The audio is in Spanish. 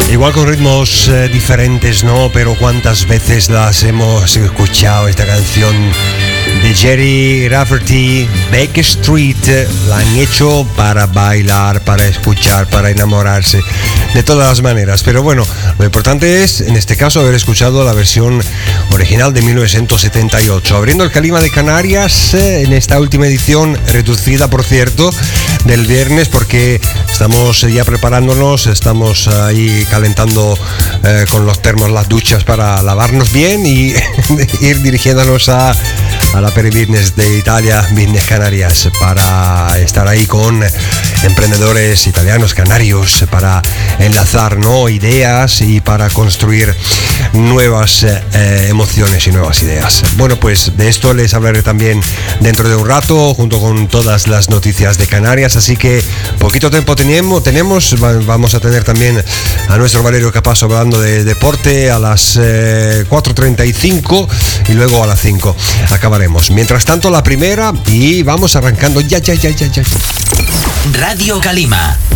Igual con ritmos diferentes, ¿no? Pero cuántas veces las hemos escuchado, esta canción de Gerry Rafferty, Baker Street. La han hecho para bailar, para escuchar, para enamorarse, de todas las maneras. Pero bueno, lo importante es, en este caso, haber escuchado la versión original de 1978. Abriendo el Calima de Canarias en esta última edición, reducida por cierto, del viernes, porque estamos ya preparándonos, estamos ahí calentando con los termos las duchas para lavarnos bien y ir dirigiéndonos a la Peribusiness de Italia, Business Canarias, para estar ahí con emprendedores italianos, canarios, para enlazar, ¿no?, ideas y para construir nuevas emociones y nuevas ideas. Bueno, pues de esto les hablaré también dentro de un rato, junto con todas las noticias de Canarias, así que poquito tiempo tenemos. Vamos a tener también a nuestro Valerio Capasso hablando de deporte a las 4:35 y luego a las 5 acabaremos. Mientras tanto, la primera, y vamos arrancando ya. Radio Calima.